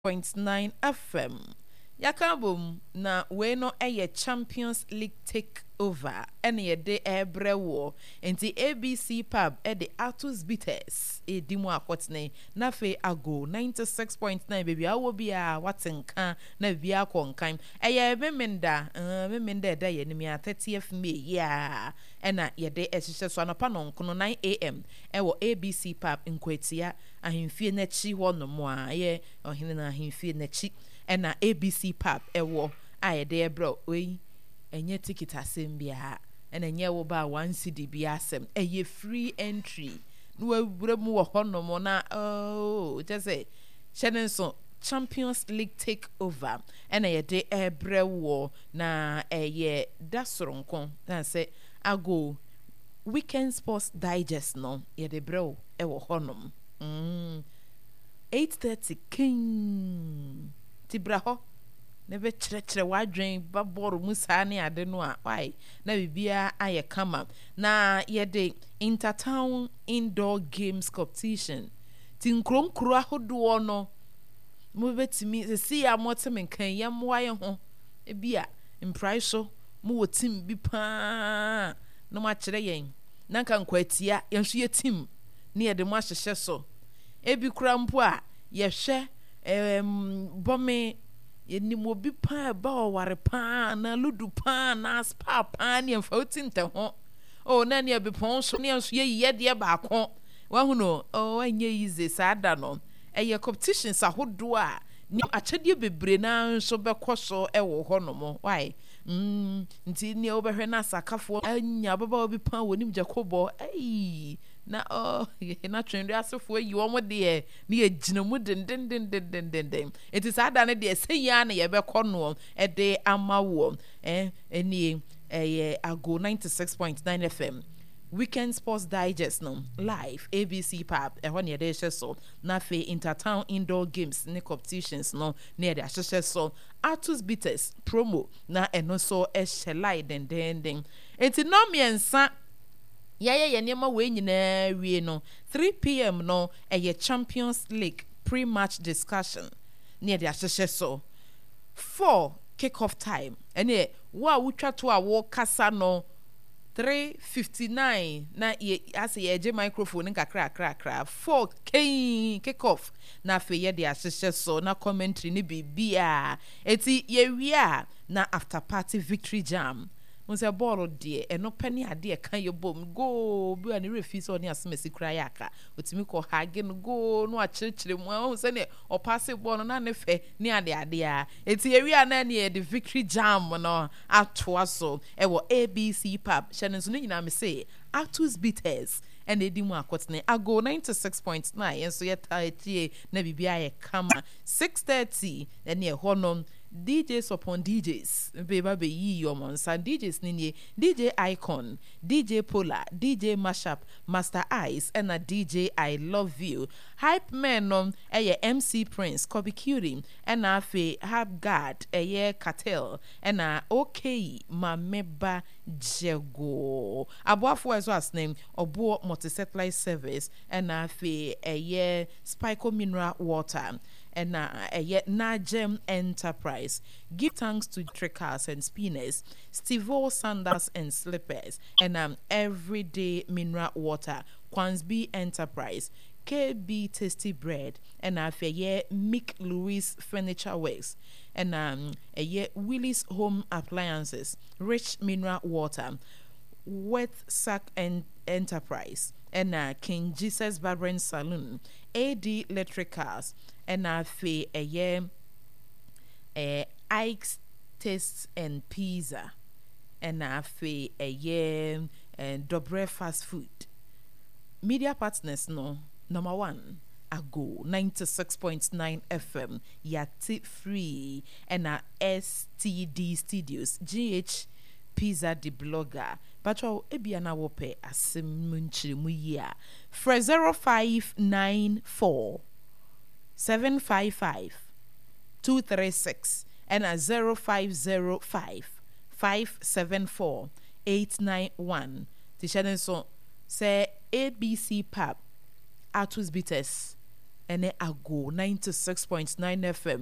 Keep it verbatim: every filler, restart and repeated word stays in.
point nine F M. Yakabum na we no eye Champions League take over ene ye de ebre wo enti A B C pub e de Atos Bitters e di mu akotene na fe ago ninety-six point nine baby awo bia watenka na bia konkan eye memenda eh memenda da ye nimi thirtieth May ya ena ye de ehihye so anopa no nkono nine A M e wo A B C pub nkwatia ahemfie na chi ho no mo a ye ohene na ahemfie na chi ena A B C pub ewo aye de ebro oi enye ticket asem bia ena enye wo ba one C D bia asem eye free entry no awura mu wo hono mo na oh just say shenenso Champions League take over ena ye de ebre wo na eye dasoronko na say ago weekend sports digest no ye de bro ewo honom mm eight thirty king tibraho nebe chere wadwen baboro musa ne ade no a why na bibia aye kama na ye de intertown indoor games competition tinkronkro ahodo no mo betimi se si ya motem kan yam waye ho e bia imprai so mo wo team bi pa no ma chere yen na kan kwatia yen so ye team ne ye de mo ahyehye so e bi kura mpo a ye hwe em bome yeni mo bi pa ba o ware pa na ludu pa na spa pa ne mfa otinte ho o na ne bi pon so ne so ye ye de ba ko wa hu no o anye yize sada no eye competitions ahodo a ni achede bebre na so be koso e wo ho no mo why mm nti ne obehwe na sakafo anya baba obi pa wonim jacobo ai na oh na trend asofo yi wo mo de ne ye gina mu den den den den den den it is ada ne de say ya na ye be kono e de amawo eh eni eh ago ninety-six point nine F M weekend sports digest no live A B C pub e ho ne de hye so na fe intertown indoor games ne competitions no ne de hye so Atos Bitters promo na eno so e hye lie den den den enti no miensa yeye ye niema we nyina wie no three P M no eye Champions League pre-match discussion ne de hye so four kick-off time ene wa wutwa to a wo kasa no three fifty-nine na ye as ye je microphone nka kra kra kra four k kick off na fe ye de ahyehyɛ so na commentary ni bibia eti ye wia na after party victory jam mo se ball de eno pani ade e kan ye bom go bi ani refi so ne asmesi kra ya aka otimi ko hage no go no a chirechire mu ho se ne o pass ball no na ne fe ne ade ade a eti ye wia na ne the victory jam no atoa so e wo A B C pub shenenso no nyina me say Atos Bitters and edi mu akotene ago ninety-six point nine enso ye taetie na bibia ye kama six thirty ene e honom D Js upon D Js beba be yi your monsa D Js ninye D J Icon D J Polar D J Mashup Master Ice and a D J I Love You hype man no eye M C Prince Kobe Curie and a fe Hab Guard eye Cartel and a okay Mameba Jego aboafo as was name obo multi-satellite service and a fe eye Spyco Mineral Water and uh, a Najem Enterprise. Give thanks to Trickers and Spinners, Stivo Sandals and Slippers, and um everyday mineral water. Quansby Enterprise, K B Tasty Bread, and uh, a year Mick Louis Furniture Works, and um a year Willis Home Appliances, Rich Mineral Water, Wet Sack and Enterprise, and uh, King Jesus Barbering Saloon, A D Electric Cars, and I fe a year a Ike's Taste and Pizza, and I fe a year and Dobre Fast Food. Media partners no number one. Ago ninety-six point nine F M yati free and a S T D Studios G H Pizza the blogger Pacho ebiana wope asemunchiri mu yia for zero five nine four seven five five two three six and a zero five zero five five seven four eight nine one tishanen so say A B C pub Atos Bitters ene ago ninety-six point nine F M